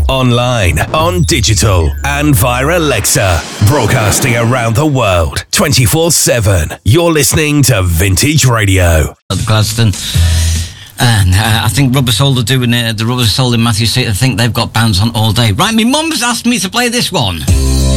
online, on digital, and via Alexa. Broadcasting around the world, 24/7. You're listening to Vintage Radio. At Gladstone. And I think Rubber Soul are doing the Rubber Soul in Matthew Street. I think they've got bands on all day. Right, my mum's asked me to play this one.